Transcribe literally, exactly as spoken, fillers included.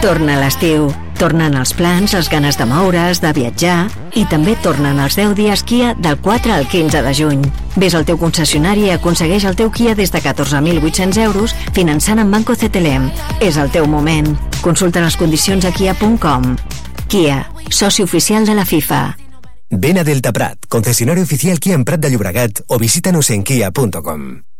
Torna l'estiu. Tornen els plans, les ganes de moure's, de viatjar i també tornen els deu dies Kia del quatre al quinze de juny. Ves al teu concessionari i aconsegueix el teu Kia des de catorze mil vuit-cents euros finançant amb Banco C T L M. És el teu moment. Consulta les condicions a kia punt com. Kia, soci oficial de la FIFA. Ven a Delta Prat, concesionario oficial Kia en Prat de Llobregat o visítanos en kia punto com.